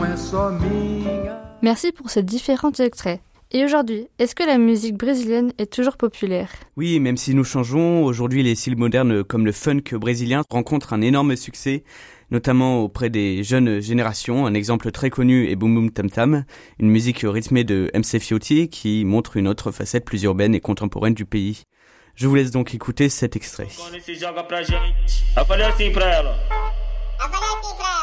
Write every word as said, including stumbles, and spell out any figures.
Merci pour ces différents extraits. Et aujourd'hui, est-ce que la musique brésilienne est toujours populaire ? Oui, même si nous changeons, aujourd'hui les styles modernes comme le funk brésilien rencontrent un énorme succès, notamment auprès des jeunes générations. Un exemple très connu est Boom Boom Tam Tam, une musique rythmée de M C Fiotti qui montre une autre facette plus urbaine et contemporaine du pays. Je vous laisse donc écouter cet extrait. Quando se joga pra gente, eu falei assim pra ela. Eu falei assim pra